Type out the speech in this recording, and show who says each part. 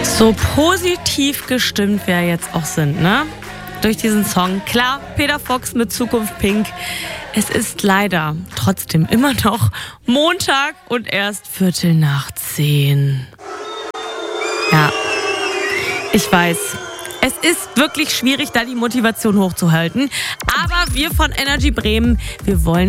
Speaker 1: So positiv gestimmt wir jetzt auch sind, ne? Durch diesen Song. Klar, Peter Fox mit Zukunft Pink. Es ist leider trotzdem immer noch Montag und erst 10:15. Ja, ich weiß. Es ist wirklich schwierig, da die Motivation hochzuhalten. Aber wir von Energy Bremen, wir wollen